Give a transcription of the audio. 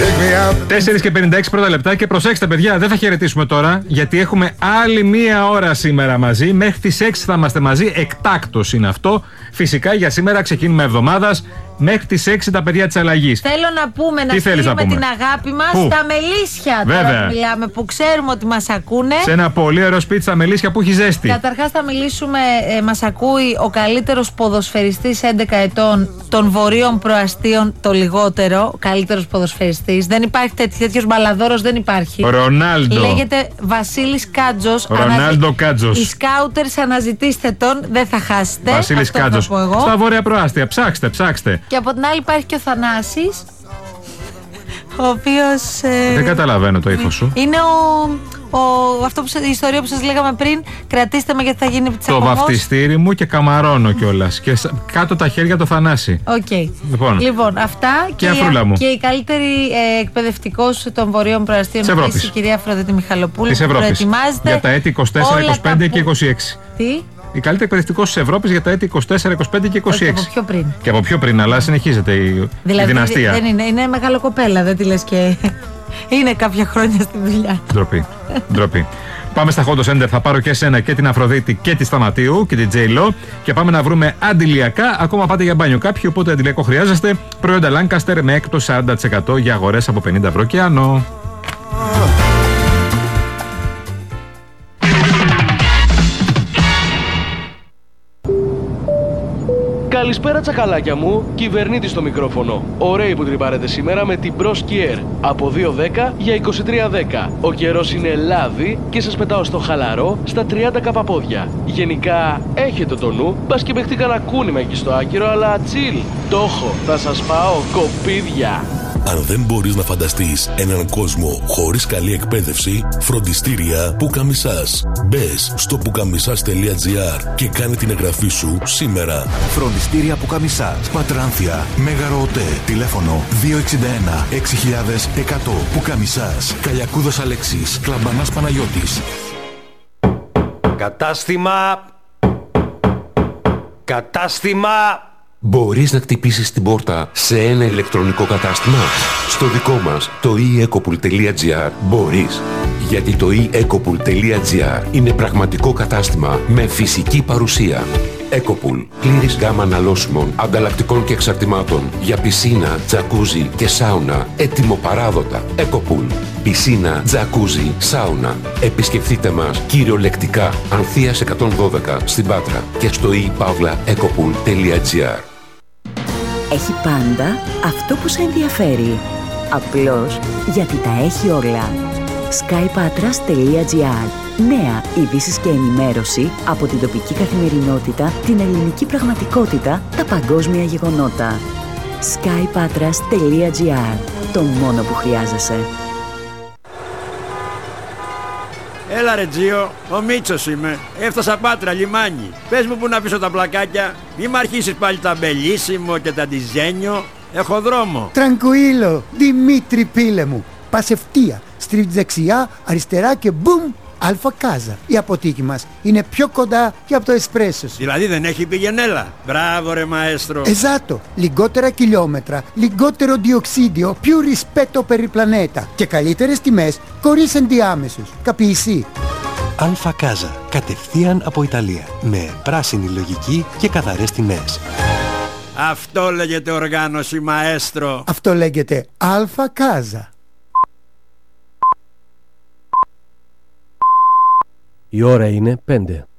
4 και 56 πρώτα λεπτά και προσέξτε παιδιά, δεν θα χαιρετήσουμε τώρα γιατί έχουμε άλλη μία ώρα σήμερα μαζί. Μέχρι τις 6 θα είμαστε μαζί, εκτάκτος είναι αυτό. Φυσικά για σήμερα ξεκίνημα εβδομάδας. Μέχρι τις 6 τα παιδιά της αλλαγής. Θέλω να πούμε, να στείλουμε την αγάπη μας στα Μελίσια. Βέβαια. Τώρα μιλάμε, που ξέρουμε ότι μας ακούνε. Σε ένα πολύ ωραίο σπίτι στα Μελίσια που έχει ζέστη. Καταρχάς θα μιλήσουμε, μας ακούει ο καλύτερος ποδοσφαιριστής 11 ετών των Βορείων Προαστίων, το λιγότερο. Ο καλύτερος ποδοσφαιριστής. Δεν υπάρχει τέτοιος μπαλαδόρος, δεν υπάρχει. Ρονάλντο. Λέγεται Βασίλης Κάτζος. Ρονάλντο Κάτζος. Οι σκάουτερς, αναζητήστε τον, δεν θα χάσετε. Βασίλης Κάτζος. Στα Βόρεια Προάστια. Ψάξτε. Και από την άλλη υπάρχει και ο Θανάσης, ο οποίος... δεν καταλαβαίνω το ύφος σου. Είναι η ιστορία που σας λέγαμε πριν. Κρατήστε με γιατί θα γίνει τσακωμός. Το βαφτιστήρι μου και καμαρώνω κιόλας. Και κάτω τα χέρια το Θανάση. Okay. Λοιπόν, αυτά και η καλύτερη εκπαιδευτικός των Βορείων Προαστίων της η κυρία Αφροδίτη Μιχαλοπούλου. Της Ευρώπης. Για τα έτη 24, 25 και 26. Τι? Η καλύτερη εκπαιδευτικός της Ευρώπης για τα έτη 24, 25 και 26. Όχι, από πιο πριν. Και από πιο πριν, αλλά συνεχίζεται η δυναστεία. Δεν είναι μεγάλο κοπέλα, δεν τη λες και είναι κάποια χρόνια στη δουλειά. Ντροπή. Πάμε στα Hot Center, θα πάρω και εσένα και την Αφροδίτη και τη Σταματίου και την J-Lo και πάμε να βρούμε αντιλιακά. Ακόμα πάτε για μπάνιο κάποιοι, οπότε αντιλιακό χρειάζεστε. Προϊόντα Lancaster με έκπτωση 40% για αγορές από 50 ευρώ και άνω. Καλησπέρα τσακαλάκια μου, κυβερνήτης στο μικρόφωνο. Ωραίοι που τρυπάρετε σήμερα με την Bros Kier. Από 2,10 για 23,10. Ο καιρός είναι λάδι και σας πετάω στο χαλαρό στα 30 καπαπόδια. Γενικά έχετε το νου, μπας και παιχτεί κανένα κούνημα εκεί στο άκυρο, αλλά chill. Το έχω, θα σας πάω κοπίδια. Αν δεν μπορείς να φανταστείς έναν κόσμο χωρίς καλή εκπαίδευση, φροντιστήρια Πουκαμισάς. Μπες στο pukamisas.gr και κάνε την εγγραφή σου σήμερα. Φροντιστήρια Πουκαμισάς. Πατράνθια, Μέγαρο ΟΤΕ. Τηλέφωνο 261 6100. Πουκαμισάς. Καλιακούδας Αλέξης. Κλαμπανάς Παναγιώτης. Κατάστημα. Μπορείς να χτυπήσεις την πόρτα σε ένα ηλεκτρονικό κατάστημα? Στο δικό μας, το eEcopool.gr, μπορείς. Γιατί το eEcopool.gr είναι πραγματικό κατάστημα με φυσική παρουσία. Ecopool. Πλήρης γάμα αναλώσιμων, ανταλλακτικών και εξαρτημάτων για πισίνα, τζακούζι και σάουνα. Έτοιμο παράδοτα. Ecopool. Πισίνα, τζακούζι, σάουνα. Επισκεφτείτε μας κυριολεκτικά Ανθείας 112 στην Πάτρα και στο ePavlaEcopool.gr. Έχει πάντα αυτό που σε ενδιαφέρει. Απλώς γιατί τα έχει όλα. skypatras.gr. Νέα ειδήσεις και ενημέρωση από την τοπική καθημερινότητα, την ελληνική πραγματικότητα, τα παγκόσμια γεγονότα. skypatras.gr. Το μόνο που χρειάζεσαι. Έλα ρε Τζίο, ο Μίτσος είμαι. Έφτασα Πάτρα, λιμάνι. Πες μου που να πίσω τα πλακάκια. Μη μ' αρχίσεις πάλι τα μπελίσιμο και τα διζένιο. Έχω δρόμο. Τρανκουίλο, Δημήτρη πίλε μου. Πας ευθεία, στρίβεις δεξιά, αριστερά και μπουμ, Αλφα Κάζα. Η αποθήκη μας είναι πιο κοντά και από το εσπρέσο σου. Δηλαδή δεν έχει πηγενέλα. Μπράβο ρε μαέστρο. Esatto, λιγότερα χιλιόμετρα, λιγότερο διοξίδιο, più rispetto per il pianeta και καλύτερες τιμές χωρίς ενδιάμεσους. Καπιεισί. Αλφα Κάζα, κατευθείαν από Ιταλία, με πράσινη λογική και καθαρές τιμές. Αυτό λέγεται οργάνωση μαέστρο. Αυτό λέγεται Αλφα Κάζα. Η ώρα είναι 5.